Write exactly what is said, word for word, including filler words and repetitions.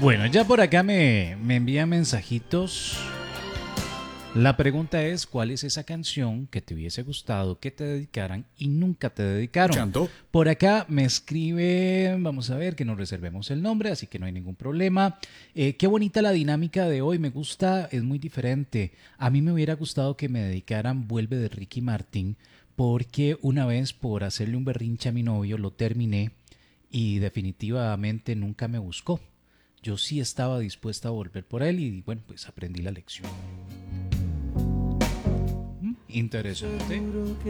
Bueno, ya por acá me, me envían mensajitos. La pregunta es, ¿cuál es esa canción que te hubiese gustado que te dedicaran y nunca te dedicaron? Escuchando. Por acá me escribe, vamos a ver, que nos reservemos el nombre, así que no hay ningún problema. Eh, qué bonita la dinámica de hoy, me gusta, es muy diferente. A mí me hubiera gustado que me dedicaran Vuelve de Ricky Martin, porque una vez por hacerle un berrinche a mi novio lo terminé y definitivamente nunca me buscó. Yo sí estaba dispuesta a volver por él y bueno, pues aprendí la lección. Interesante.